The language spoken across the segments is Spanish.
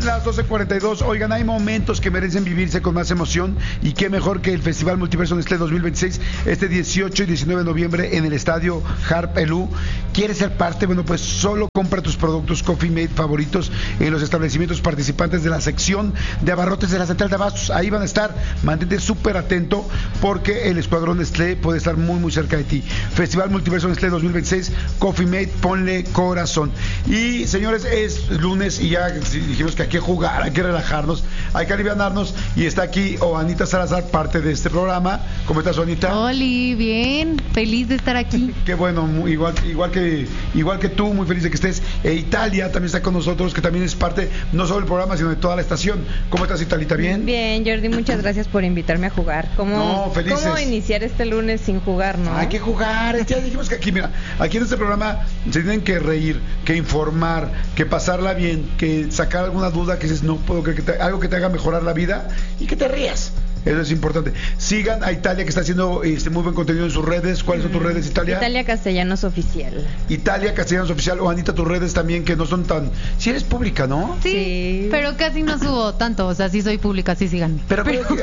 las 12:42. Oigan, hay momentos que merecen vivirse con más emoción y qué mejor que el Festival Multiverso Nestlé 2026 este 18 y 19 de noviembre en el estadio Harp Elú. ¿Quieres ser parte? Bueno, pues solo compra tus productos Coffee Mate favoritos en los establecimientos participantes de la sección de abarrotes de la central de abastos. Ahí van a estar. Mantente súper atento porque el escuadrón Nestlé puede estar muy muy cerca de ti. Festival Multiverso Nestlé 2026, Coffee Mate, ponle corazón. Y señores, es lunes y ya dijimos que hay que jugar, hay que relajarnos, hay que alivianarnos, y está aquí Oanita Salazar, parte de este programa. ¿Cómo estás, Oanita? Oli, bien, feliz de estar aquí. Qué bueno, igual que tú, muy feliz de que estés. Italia también está con nosotros, que también es parte no solo del programa, sino de toda la estación. ¿Cómo estás, Italita? ¿Bien? Bien, Jordi, muchas gracias por invitarme a jugar. No, felices. ¿Cómo iniciar este lunes sin jugar, no? Hay que jugar. Ya dijimos que aquí, mira, aquí en este programa se tienen que reír, que informar, que pasarla bien, que sacar alguna duda, que dices, no puedo creer, algo que te haga mejorar la vida y que te rías. Eso es importante. Sigan a Italia, que está haciendo muy buen contenido en sus redes. ¿Cuáles son tus redes, Italia? Italia Castellanos Oficial. Italia Castellanos Oficial. O Anita, tus redes también, que no son tan... Si eres pública, ¿no? Sí, pero casi no subo tanto. O sea, sí soy pública, sí síganme. Pero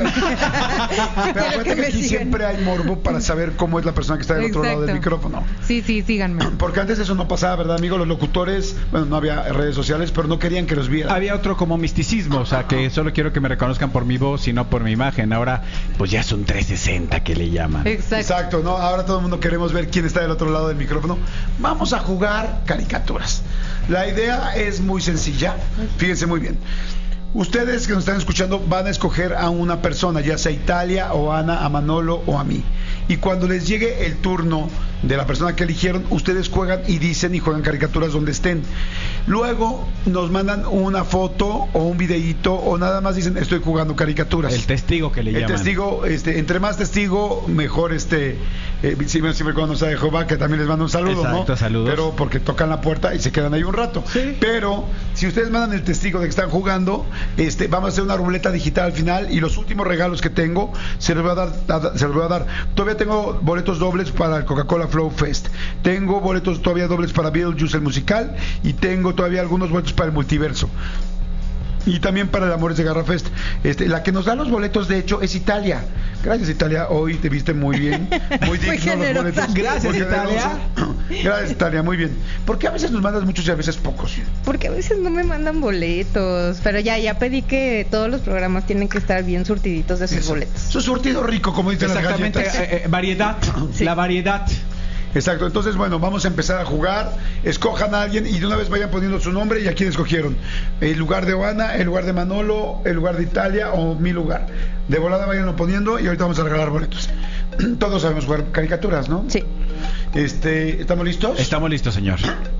acuérdate que aquí siempre hay morbo para saber cómo es la persona que está del otro lado del micrófono. Sí, síganme. Porque antes eso no pasaba, ¿verdad, amigo? Los locutores, bueno, no había redes sociales, pero no querían que los vieran. Había otro como misticismo, o sea, que solo quiero que me reconozcan por mi voz y no por mi imagen. Ahora, pues ya es un 360 que le llaman. Exacto, ¿no? Ahora todo el mundo queremos ver quién está del otro lado del micrófono. Vamos a jugar caricaturas. La idea es muy sencilla. Fíjense muy bien. Ustedes que nos están escuchando van a escoger a una persona, ya sea Italia o Ana, a Manolo o a mí. Y cuando les llegue el turno de la persona que eligieron, ustedes juegan y dicen y juegan caricaturas donde estén. Luego nos mandan una foto o un videíto o nada más dicen estoy jugando caricaturas. El testigo que le llaman. El testigo, entre más testigo, mejor siempre cuando nos de Jehová, que también les mando un saludo. Exacto, ¿no? Saludos. Pero porque tocan la puerta y se quedan ahí un rato. Sí. Pero si ustedes mandan el testigo de que están jugando, vamos a hacer una ruleta digital al final y los últimos regalos que tengo se los voy a dar. Todavía tengo boletos dobles para el Coca-Cola Flow Fest. Tengo boletos todavía dobles para Beetlejuice el musical y tengo todavía algunos boletos para el multiverso. Y también para el Amores de Garra Fest. La que nos da los boletos, de hecho, es Italia. Gracias, Italia. Hoy te viste muy bien. Muy digno los boletos. Gracias, Italia. Gracias, Italia. Muy bien. ¿Por qué a veces nos mandas muchos y a veces pocos? Porque a veces no me mandan boletos. Pero ya pedí que todos los programas tienen que estar bien surtiditos de sus boletos. Su surtido rico, como dicen las galletas. Exactamente. Variedad. Sí. La variedad. Exacto, entonces bueno, vamos a empezar a jugar. Escojan a alguien y de una vez vayan poniendo su nombre y a quién escogieron. El lugar de Oana, el lugar de Manolo, el lugar de Italia o mi lugar. De volada vayanlo poniendo y ahorita vamos a regalar boletos. Todos sabemos jugar caricaturas, ¿no? Sí. ¿Estamos listos? Estamos listos, señor.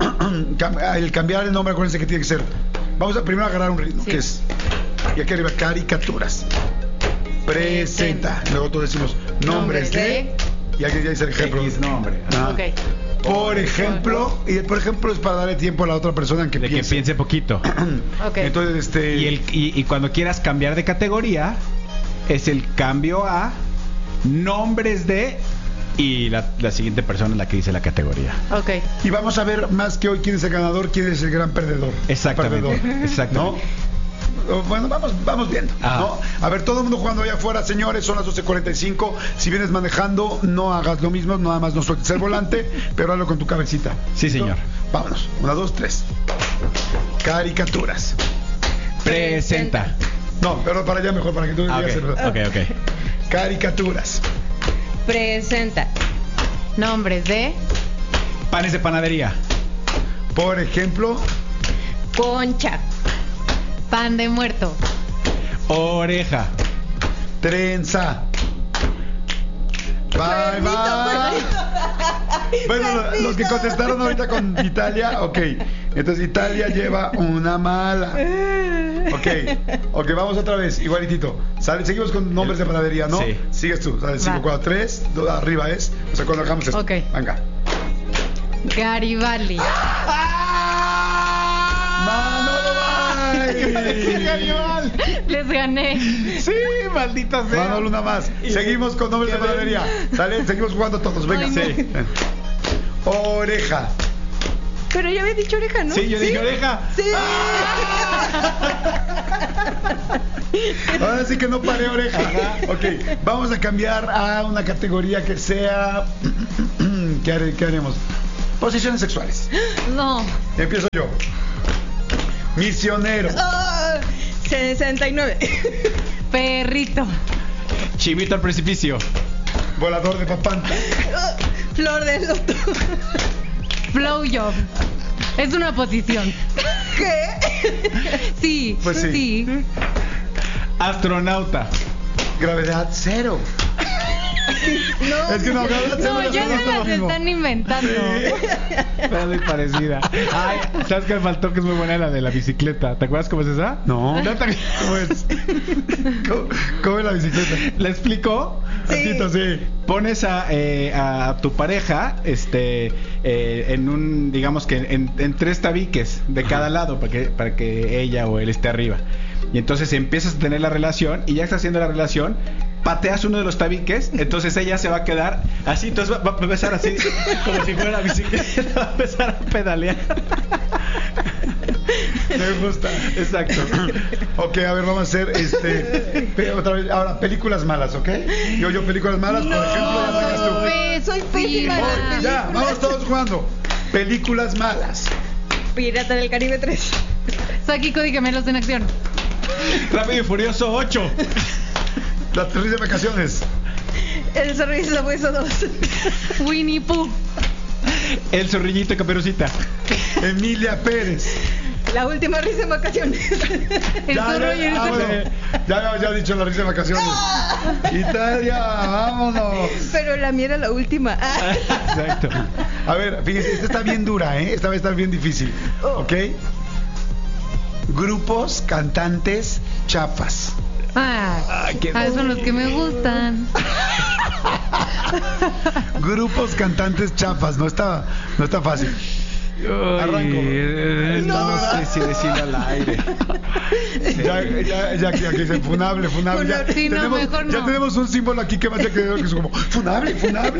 El cambiar el nombre, acuérdense que tiene que ser. Vamos a primero agarrar un ritmo, que es. Y aquí arriba, caricaturas. Presenta. Luego todos decimos nombres de. Y aquí ya dice el ejemplo. Nombre. Okay. Por ejemplo, y por ejemplo es para darle tiempo a la otra persona en que de piense. que piense poquito. Okay. Entonces, y cuando quieras cambiar de categoría, es el cambio a nombres de y la siguiente persona es la que dice la categoría. Okay. Y vamos a ver más que hoy quién es el ganador, quién es el gran perdedor. Exactamente. Perdedor, Exactamente. ¿no? Bueno, vamos viendo, ¿no? A ver, todo el mundo jugando allá afuera, señores, son las 12:45. Si vienes manejando, no hagas lo mismo, nada más no sueltes el volante, pero hazlo con tu cabecita. Sí, señor. Vámonos, 1, 2, 3. Caricaturas. Presenta. No, pero para allá mejor, para que tú digas Ok. Caricaturas. Presenta. Nombres de panes de panadería. Por ejemplo, Concha. pan de muerto, oreja, trenza. Bye. Bueno, los que contestaron ahorita con Italia, ok. Entonces Italia lleva una mala. Ok, vamos otra vez, igualitito. Seguimos con nombres de panadería, ¿no? Sí. Sigues tú, ¿sabes? 5, 4, 3, arriba es. O sea, cuando hagamos esto. Ok. Venga. Garibaldi. Les gané. Sí, maldita sea. Manolo, una más. Seguimos con nombres de panadería. ¿Sale? Seguimos jugando todos. Venga. Ay, no. Sí. Oreja. Pero ya había dicho oreja, ¿no? Sí, yo dije oreja. Sí. Ahora sí que no paré oreja. Ok, vamos a cambiar a una categoría que sea... ¿Qué haremos? Posiciones sexuales. No. Empiezo yo. Misionero. 69. Perrito. Chivito al precipicio. Volador de papanta. Flor del loto. Flow job. Es una posición. ¿Qué? Sí. Pues sí. Astronauta. Gravedad cero. No. Es que no, gravedad cero. No, ya no se las están inventando. Está muy parecida. Ay, ¿sabes qué me faltó? Que es muy buena la de la bicicleta. ¿Te acuerdas cómo es esa? No. ¿No te- ¿Cómo es? ¿Cómo es la bicicleta? ¿La explicó? Tantito, sí. Pones a tu pareja en un, digamos que en 3 tabiques de cada lado para que ella o él esté arriba. Y entonces empiezas a tener la relación y ya estás haciendo la relación, pateas uno de los tabiques, entonces ella se va a quedar así, entonces va a empezar así como si fuera bicicleta, va a empezar a pedalear. Me gusta. Exacto. Ok, a ver, vamos a hacer otra vez. Ahora, películas malas, ¿ok? Yo películas malas, por ejemplo, ya sacas tú. Soy pésima. Ok, ya, vamos todos jugando. Películas malas. Pirata del Caribe 3. Saki Cody Gemelos en acción. Rápido y Furioso 8. Las 3 de vacaciones. El zorrillo y sabueso 2. Winnie Pooh. El zorrillito y Caperucita. Emilia Pérez. La última risa en vacaciones. El zorro y el zorro. Ya he dicho la risa de vacaciones. Italia, vámonos. Pero la mía era la última. Exacto. A ver, fíjense, esta está bien dura, ¿eh? Esta va a estar bien difícil. ¿Ok? Grupos, cantantes, chafas. Son los que me gustan. Grupos, cantantes, chafas. No está fácil. Arranco. No sé si decirlo al aire. Ya que dice funable. Ya, Sí, no, mejor no. Ya tenemos un símbolo aquí que va a ser que es como funable.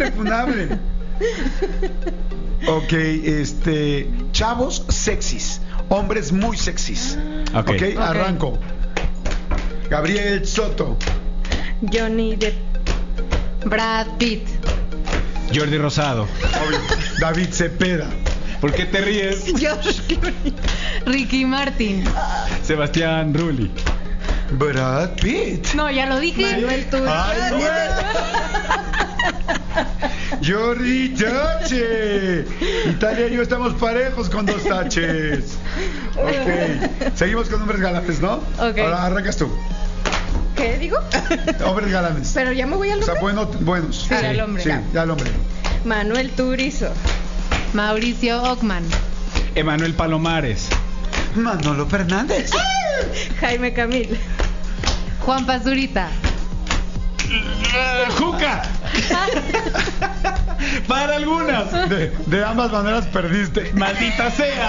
Ok, chavos sexys, hombres muy sexys. Ok. Ok, arranco. Gabriel Soto. Johnny Depp. Brad Pitt. Jordi Rosado. Obvio. David Cepeda. ¿Por qué te ríes? George Clooney. Ricky Martin. Sebastián Rulli. Brad Pitt. No, ya lo dije. Manuel Turizo. Ay, Jordi Tache. Italia y yo estamos parejos con 2 taches. Ok. Seguimos con hombres galanes, ¿no? Ok. Ahora arrancas tú. ¿Qué digo? Hombres galanes. Pero ya me voy al O sea, hombre. buenos. Sí, al hombre. Sí, ya al hombre. Manuel Turizo. Mauricio Ockman. Emanuel Palomares. Manolo Fernández. Jaime Camil. Juan Pazurita. ¡Juca! Para algunas. De ambas maneras perdiste. ¡Maldita sea!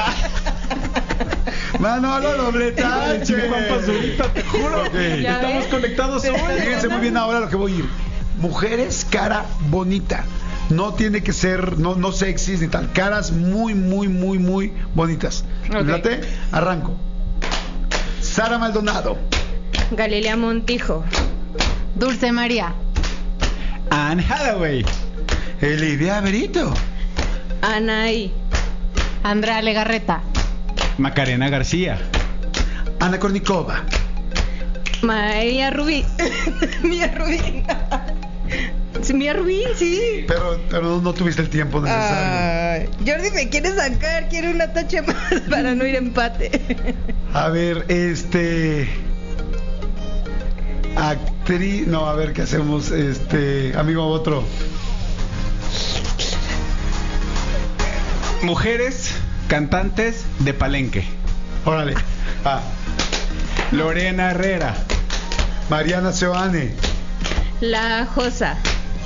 Manolo doble tache. Juan Pazurita, te juro. Ok. Ya Estamos ves. conectados hoy. Fíjense muy bien ahora lo que voy a ir. Mujeres, cara bonita. No tiene que ser, no sexys ni tal. Caras muy bonitas. Ok. ¿Late? Arranco. Sara Maldonado. Galilea Montijo. Dulce María. Anne Hathaway. Elivia Berito. Anaí. Andrea Legarreta. Macarena García. Ana Kornikova. María Rubí. Mía Rubí. Sí, Mía Rubí, sí. Pero no tuviste el tiempo necesario. Jordi me quiere sacar, quiere una tacha más para no ir a empate. A ver, actriz, no, a ver qué hacemos, amigo otro. Mujeres cantantes de Palenque. Órale. Lorena Herrera. Mariana Seoane. La Josa.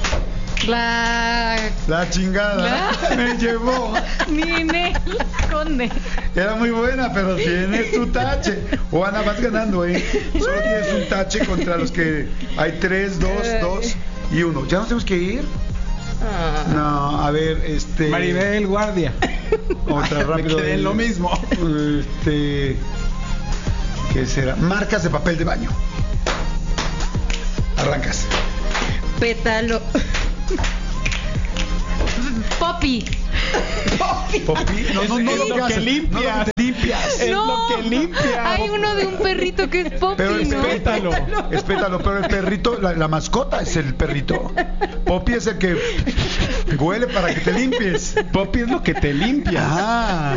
La chingada. Me llevó. Ninel Conde. Era muy buena, pero tienes tu tache. O Ana, vas ganando, Solo tienes un tache contra los que hay 3, 2 y 1. ¿Ya nos tenemos que ir? No, a ver, Maribel Guardia. Otra rápido. Me quedé en lo mismo. ¿Qué será? Marcas de papel de baño. Arrancas. Pétalo. Poppy. Popi, no, Es lo que limpias. limpias. Es No, lo que limpia. hay uno de un perrito que es Poppy, Pero ¿no? Pétalo. Es pétalo, pero el perrito, la mascota es el perrito. Poppy es el que huele para que te limpies. Poppy es lo que te limpia. Ah,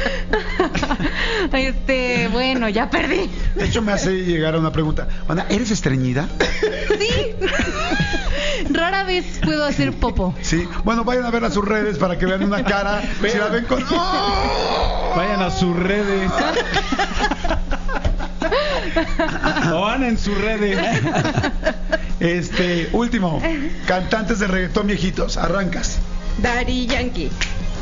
Bueno, ya perdí. de hecho me hace llegar a una pregunta. Ana, ¿eres estreñida? Sí. Rara vez puedo hacer popo. Sí. Bueno, vayan a ver a sus redes para que vean una cara. Si la ven con... ¡Oh! Vayan a sus redes. O Ana en sus redes. Último. Cantantes de reggaetón viejitos. Arrancas. Daddy Yankee.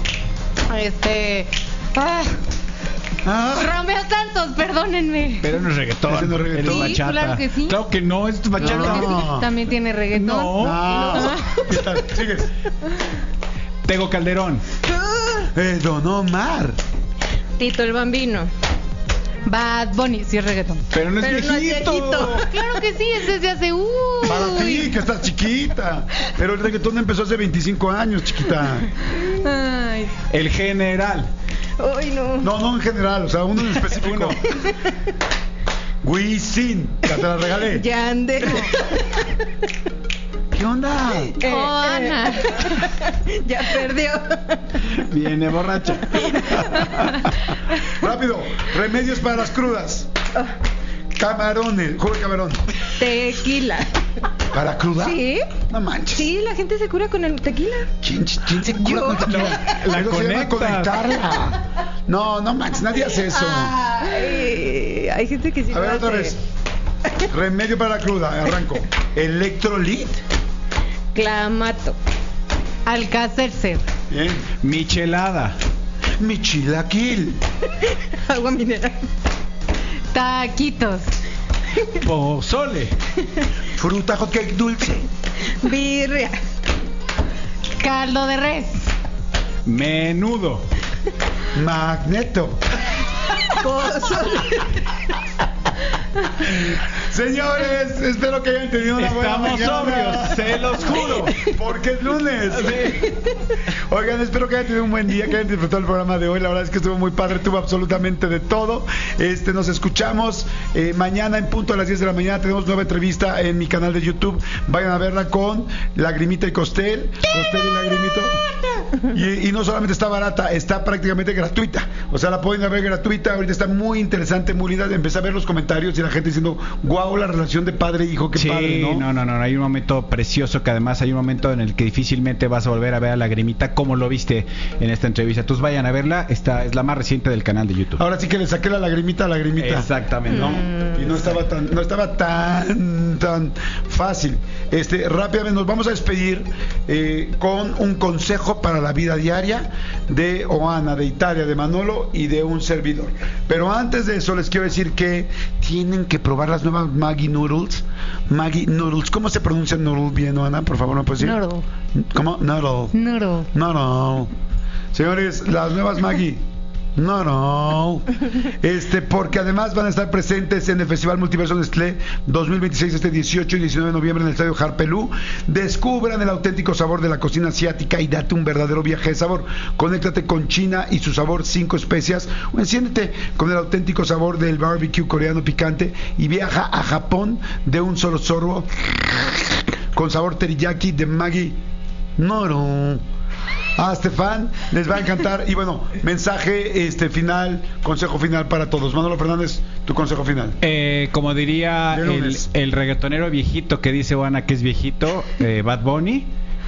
Romeo Santos, perdónenme. Pero no es reggaetón. Ese no es reggaetón. Sí, bachata. claro que sí. Claro que no, es bachata. Claro que No. sí. También tiene reggaetón. No. No. ¿Qué tal? Sigues. Tego Calderón. Don Omar. Tito el Bambino. Bad Bunny, sí es reggaetón. Pero no es Pero no es viejito. viejito. Claro que sí, es desde hace... Para ti, que estás chiquita. Pero el reggaetón empezó hace 25 años, chiquita. Ay. El general. Ay, no. No en general, o sea, uno en específico. Uno. Wisin, ya te la regalé. Yandel. ¿Qué onda? Ana. Ya perdió. Viene borracha. Rápido, remedios para las crudas. Camarones, jugo de camarón. Tequila. ¿Para cruda? ¿Sí? No manches. Sí, la gente se cura con el tequila. ¿Quién se cura Yo. con tequila? La Eso se llama conectas. conectarla. No manches, nadie hace eso. Ay, hay gente que sí A lo ver, otra hace. vez. Remedio para la cruda, arranco. Electrolit. Clamato. Alcacercer. Bien. Michelada. Mi chilaquil. Agua mineral. Taquitos. Pozole. Fruta hot cake dulce. Birria. Caldo de res. Menudo. Magneto. Pozole. Señores, espero que hayan tenido una buena Estamos mañana. sobrios, se los juro. Porque es lunes. Oigan, espero que hayan tenido un buen día, que hayan disfrutado el programa de hoy. La verdad es que estuvo muy padre, tuvo absolutamente de todo. Nos escuchamos mañana en punto a las 10 de la mañana. Tenemos nueva entrevista en mi canal de YouTube. Vayan a verla con Lagrimita y Costel. Costel y Lagrimito. Y no solamente está barata, está prácticamente gratuita. O sea, la pueden ver gratuita. Ahorita está muy interesante, muy linda. Empecé a ver los comentarios y la gente diciendo, guau, la relación de padre e hijo, qué Sí, padre, ¿no? no, hay un momento precioso que además hay un momento en el que difícilmente vas a volver a ver a Lagrimita como lo viste en esta entrevista. Entonces vayan a verla, esta es la más reciente del canal de YouTube. Ahora sí que le saqué la lagrimita a Lagrimita. Exactamente. ¿No? Y no estaba tan fácil. Rápidamente nos vamos a despedir con un consejo para la vida diaria de Oana, de Italia, de Manolo y de un servidor. Pero antes de eso les quiero decir que tienen que probar las nuevas Maggi Noodles. Maggi Noodles. ¿Cómo se pronuncia noodle bien, Oana? Por favor, ¿me puedes decir? Noodle. ¿Cómo? Noodle. Noodle. No. Señores, las nuevas Maggi. No. Porque además van a estar presentes en el Festival Multiverso Nestlé 2026, 18 y 19 de noviembre en el Estadio Harpelú. Descubran el auténtico sabor de la cocina asiática y date un verdadero viaje de sabor. Conéctate con China y su sabor 5 especias, o enciéndete con el auténtico sabor del barbecue coreano picante y viaja a Japón de un solo sorbo con sabor teriyaki de Maggi. No. A Estefan les va a encantar. Y bueno, mensaje final, consejo final para todos. Manolo Fernández, tu consejo final. Como diría De lunes. el reggaetonero viejito que dice Oana que es viejito, Bad Bunny,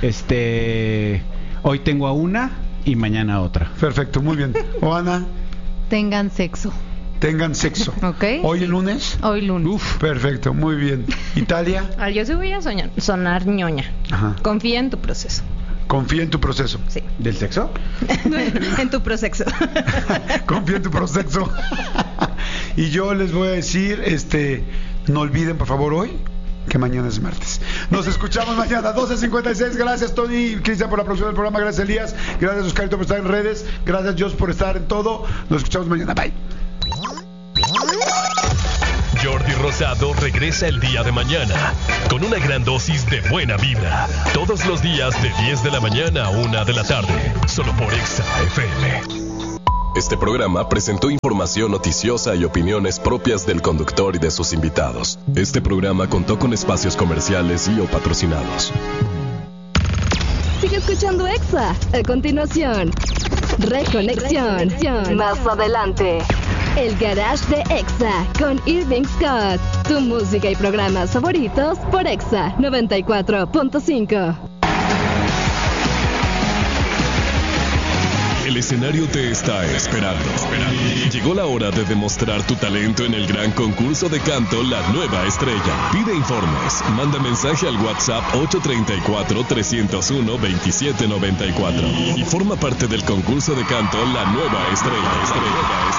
hoy tengo a una y mañana a otra. Perfecto, muy bien. Oana, Tengan sexo. tengan sexo. Ok. Hoy el lunes. Hoy lunes. Perfecto, muy bien. Italia, Yo sí voy a sonar ñoña. Ajá. Confía en tu proceso. confía en tu proceso. Sí. ¿Del sexo? En tu proceso. Confía en tu proceso. Y yo les voy a decir, no olviden por favor hoy que mañana es martes. Nos escuchamos mañana 12:56. Gracias Tony y Cristian por la producción del programa. Gracias Elías. Gracias Oscarito por estar en redes. Gracias Josh por estar en todo. Nos escuchamos mañana. Bye. Jordi Rosado regresa el día de mañana con una gran dosis de buena vibra. Todos los días de 10 de la mañana a 1 de la tarde, solo por Exa FM. Este programa presentó información noticiosa y opiniones propias del conductor y de sus invitados. Este programa contó con espacios comerciales y o patrocinados. Sigue escuchando Exa. A continuación, Reconexión. Más adelante, el Garage de Exa con Irving Scott. Tu música y programas favoritos por Exa 94.5. El escenario te está esperando. Llegó la hora de demostrar tu talento en el gran concurso de canto La Nueva Estrella. Pide informes. Manda mensaje al WhatsApp 834-301-2794 y forma parte del concurso de canto La Nueva Estrella.